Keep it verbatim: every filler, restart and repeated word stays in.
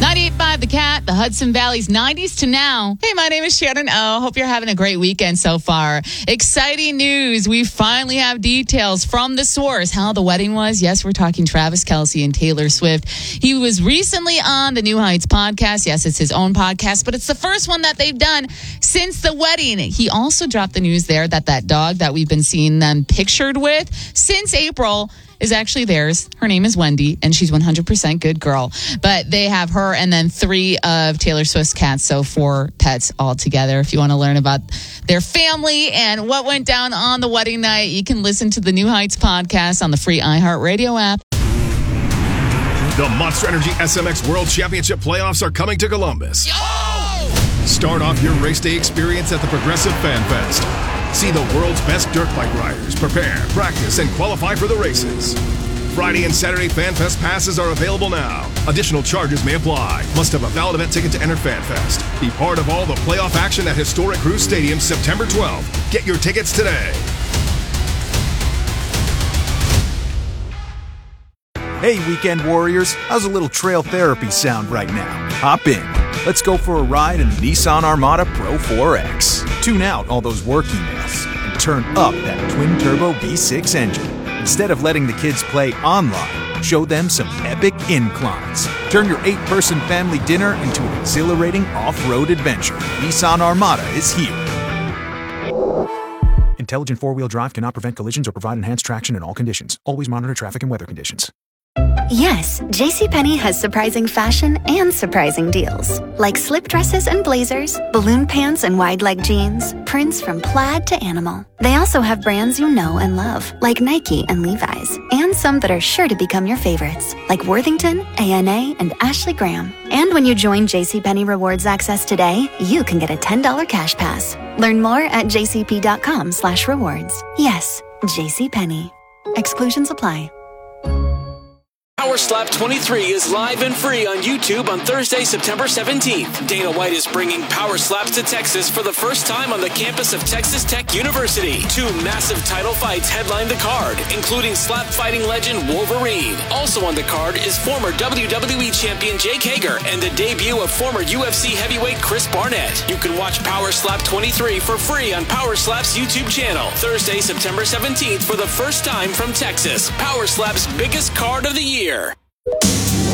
ninety-eight point five The Cat, the Hudson Valley's nineties to now. Hey, my name is Shannon O. Hope you're having a great weekend so far. Exciting news. We finally have details from the source how the wedding was. Yes, we're talking Travis Kelce and Taylor Swift. He was recently on the New Heights podcast. Yes, it's his own podcast, but it's the first one that they've done since the wedding. He also dropped the news there that that dog that we've been seeing them pictured with since April is actually theirs. Her name is Wendy, and she's one hundred percent good girl. But they have her and then three of Taylor Swift's cats, so four pets all together. If you want to learn about their family and what went down on the wedding night, you can listen to the New Heights podcast on the free iHeartRadio app. The Monster Energy S M X World Championship playoffs are coming to Columbus. Yo! Start off your race day experience at the Progressive Fan Fest. See the world's best dirt bike riders prepare, practice, and qualify for the races. Friday and Saturday Fan Fest passes are available now. Additional charges may apply. Must have a valid event ticket to enter Fan Fest. Be part of all the playoff action at historic Cruise Stadium September twelfth. Get your tickets today. Hey, weekend warriors. How's a little trail therapy sound right now? Hop in. Let's go for a ride in the Nissan Armada Pro four X. Tune out all those work emails and turn up that twin-turbo V six engine. Instead of letting the kids play online, show them some epic inclines. Turn your eight-person family dinner into an exhilarating off-road adventure. Nissan Armada is here. Intelligent four-wheel drive cannot prevent collisions or provide enhanced traction in all conditions. Always monitor traffic and weather conditions. Yes, JCPenney has surprising fashion and surprising deals. Like slip dresses and blazers, balloon pants and wide leg jeans, prints from plaid to animal. They also have brands you know and love, like Nike and Levi's, and some that are sure to become your favorites, like Worthington, A N A, and Ashley Graham. And when you join JCPenney Rewards Access today, you can get a ten dollars cash pass. Learn more at jcp.com slash rewards. Yes, JCPenney. Exclusions apply. Power Slap twenty-three is live and free on YouTube on Thursday, September seventeenth. Dana White is bringing Power Slaps to Texas for the first time on the campus of Texas Tech University. Two massive title fights headline the card, including slap fighting legend Wolverine. Also on the card is former W W E champion Jake Hager and the debut of former U F C heavyweight Chris Barnett. You can watch Power Slap twenty-three for free on Power Slap's YouTube channel. Thursday, September seventeenth for the first time from Texas. Power Slap's biggest card of the year.